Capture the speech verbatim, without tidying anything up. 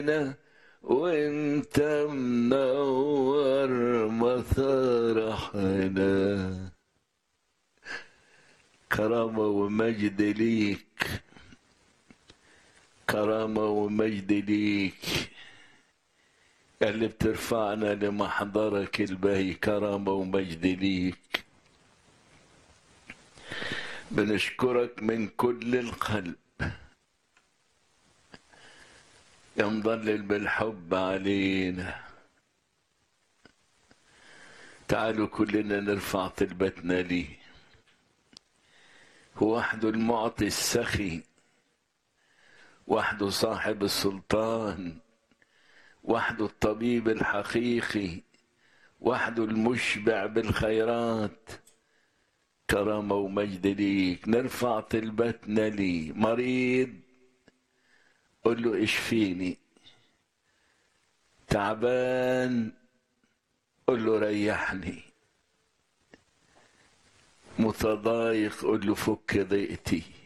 وانت منور مسرحنا. كرامة ومجد ليك، كرامة ومجد ليك اللي بترفعنا لمحضرك البهي. كرامة ومجد ليك، بنشكرك من كل القلب يا مضلل بالحب علينا. تعالوا كلنا نرفع طلبتنا ليه. هو وحده المعطي السخي، وحده صاحب السلطان، وحده الطبيب الحقيقي، وحده المشبع بالخيرات. كرامة ومجد ليك، نرفع طلبتنا ليه. مريض قل له اشفيني، تعبان قل له ريحني، متضايق قل له فك ضيقتي.